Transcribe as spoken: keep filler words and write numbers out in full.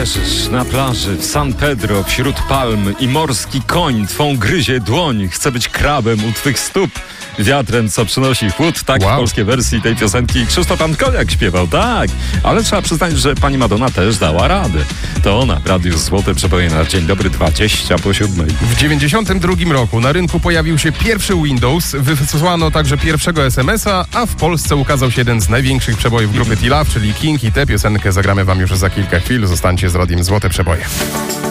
Leżysz na plaży w San Pedro wśród palm i morski koń twą gryzie dłoń. Chce być krabem u twych stóp. Wiatrem, co przynosi chłód. Tak wow. W polskiej wersji tej piosenki Krzysztof Antkowiak śpiewał, tak. Ale trzeba przyznać, że pani Madonna też dała radę. To ona w Radiu Złote Przeboje na Dzień Dobry dwadzieścia po siódmej. W dziewięćdziesiątym drugim roku na rynku pojawił się pierwszy Windows, wysłano także pierwszego es em es a, a w Polsce ukazał się jeden z największych przebojów grupy T-Love, czyli King, i tę piosenkę zagramy wam już za kilka chwil. Zostańcie z Radiem Złote Przeboje.